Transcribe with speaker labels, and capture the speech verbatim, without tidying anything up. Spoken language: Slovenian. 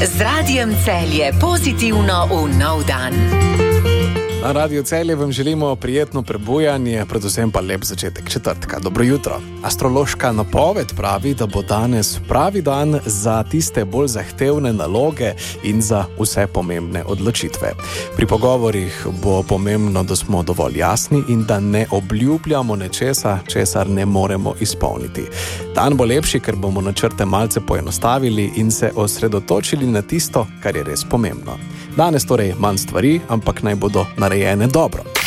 Speaker 1: Z Radijem Celje pozitivno v nov dan.
Speaker 2: Na Radiu Celje vam želimo prijetno prebujanje, predvsem pa lep začetek četrtka. Dobro jutro. Astrološka napoved pravi, da bo danes pravi dan za tiste bolj zahtevne naloge in za vse pomembne odločitve. Pri pogovorih bo pomembno, da smo dovolj jasni in da ne obljubljamo nečesa, česar ne moremo izpolniti. Dan bo lepši, ker bomo načrte malce poenostavili in se osredotočili na tisto, kar je res pomembno. Danes torej manj stvari, ampak naj bodo narejene dobro.